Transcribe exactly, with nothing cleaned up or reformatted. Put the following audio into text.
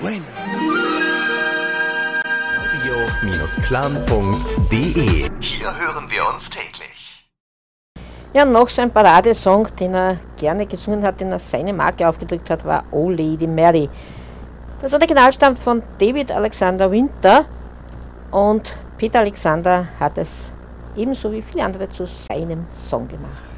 radio Punkt de. Hier hören wir uns täglich. Ja, noch so ein Paradesong, den er gerne gesungen hat, den er seine Marke aufgedrückt hat, war Oh Lady Mary. Das Original stammt von David Alexander Winter und Peter Alexander hat es ebenso wie viele andere zu seinem Song gemacht.